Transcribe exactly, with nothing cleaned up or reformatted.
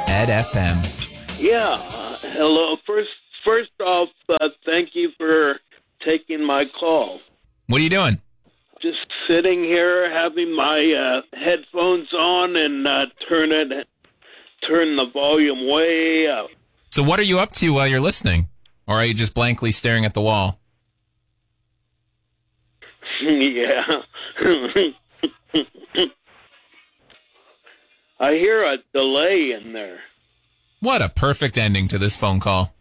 Ed F M. Yeah. Hello. First, first off, uh, thank you for taking my call. What are you doing? Just sitting here, having my uh, headphones on, and uh, turn it, turn the volume way up. So, what are you up to while you're listening, or are you just blankly staring at the wall? Yeah. I hear a delay in there. What a perfect ending to this phone call.